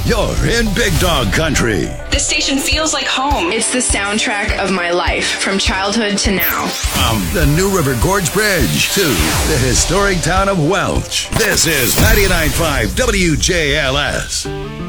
You're in Big Dog Country. This station feels like home. It's the soundtrack of my life, from childhood to now. From the New River Gorge Bridge to the historic town of Welch, this is 99.5 WJLS.